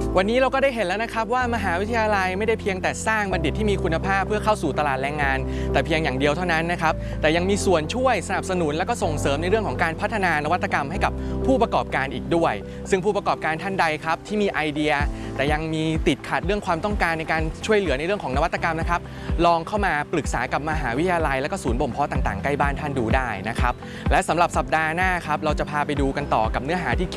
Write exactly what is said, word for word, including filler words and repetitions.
วันนี้เราก็ได้เห็นแล้วนะครับว่ามหาวิทยาลัยไม่ได้เพียงแต่สร้างบัณฑิตที่มีคุณภาพเพื่อเข้าสู่ตลาดแรงงานแต่เพียงอย่างเดียวเท่านั้นนะครับแต่ยังมีส่วนช่วยสนับสนุนและก็ส่งเสริมในเรื่องของการพัฒนานวัตกรรมให้กับผู้ประกอบการอีกด้วยซึ่งผู้ประกอบการท่านใดครับที่มีไอเดียแต่ยังมีติดขัดเรื่องความต้องการในการช่วยเหลือในเรื่องของนวัตกรรมนะครับลองเข้ามาปรึกษากับมหาวิทยาลัยและก็ศูนย์บ่มเพาะต่างๆใกล้บ้านท่านดูได้นะครับและสำหรับสัปดาห์หน้าครับเราจะพาไปดูกันต่อกับเนื้อหาที่